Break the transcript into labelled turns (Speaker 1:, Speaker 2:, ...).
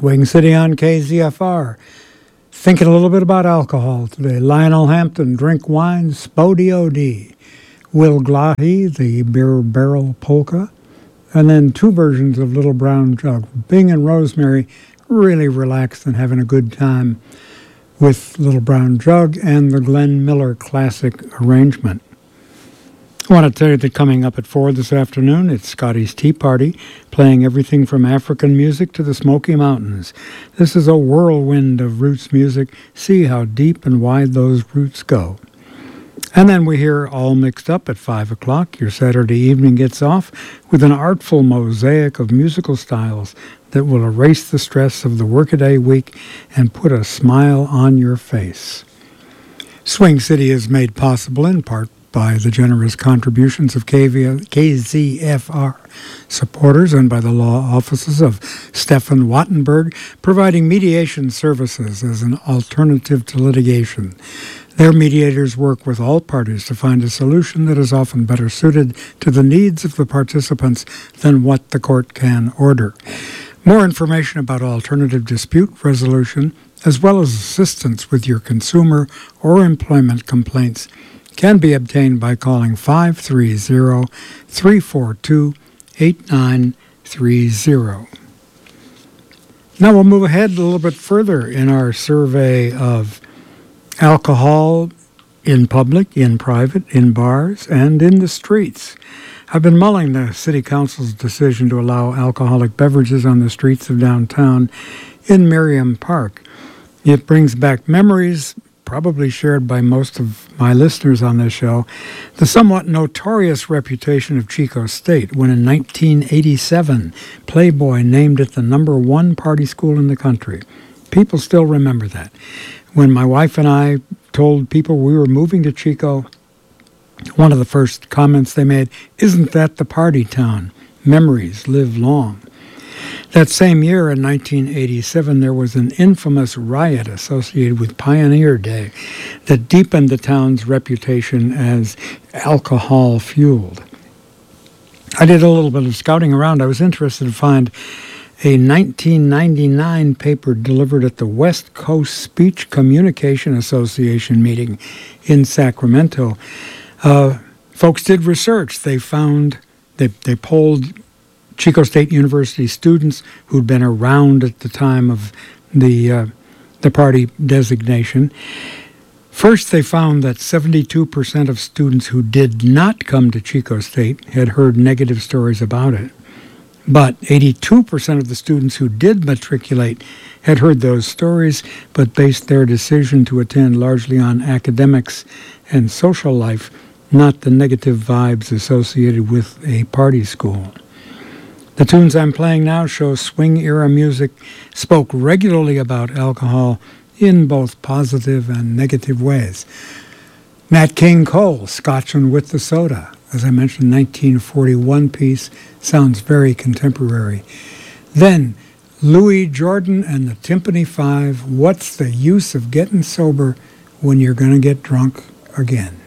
Speaker 1: Swing City on KZFR. Thinking a little bit about alcohol today. Lionel Hampton, Drink Wine, Spody O.D. Will Glahe, the Beer Barrel Polka. And then two versions of Little Brown Jug. Bing and Rosemary, really relaxed and having a good time with Little Brown Jug and the Glenn Miller Classic arrangement. I want to tell you that coming up at 4 this afternoon, it's Scotty's Tea Party, playing everything from African music to the Smoky Mountains. This is a whirlwind of roots music. See how deep and wide those roots go. And then we hear All Mixed Up at 5 o'clock. Your Saturday evening gets off with an artful mosaic of musical styles that will erase the stress of the workaday week and put a smile on your face. Swing City is made possible in part by the generous contributions of KZFR supporters and by the law offices of Stefan Wattenberg, providing mediation services as an alternative to litigation. Their mediators work with all parties to find a solution that is often better suited to the needs of the participants than what the court can order. More information about alternative dispute resolution, as well as assistance with your consumer or employment complaints, can be obtained by calling 530-342-8930. Now we'll move ahead a little bit further in our survey of alcohol in public, in private, in bars, and in the streets. I've been mulling the City Council's decision to allow alcoholic beverages on the streets of downtown in Merriam Park. It brings back memories, probably shared by most of my listeners on this show, the somewhat notorious reputation of Chico State when in 1987, Playboy named it the #1 party school in the country. People still remember that. When my wife and I told people we were moving to Chico, one of the first comments they made, "Isn't that the party town? Memories live long." That same year, in 1987, there was an infamous riot associated with Pioneer Day that deepened the town's reputation as alcohol-fueled. I did a little bit of scouting around. I was interested to find a 1999 paper delivered at the West Coast Speech Communication Association meeting in Sacramento. Folks did research. They polled Chico State University students who'd been around at the time of the party designation. First, they found that 72% of students who did not come to Chico State had heard negative stories about it. But 82% of the students who did matriculate had heard those stories, but based their decision to attend largely on academics and social life, not the negative vibes associated with a party school. The tunes I'm playing now show swing-era music spoke regularly about alcohol in both positive and negative ways. Nat King Cole, Scotchin' with the Soda, as I mentioned, 1941 piece, sounds very contemporary. Then Louis Jordan and the Timpani Five, What's the Use of Getting Sober When You're Gonna Get Drunk Again?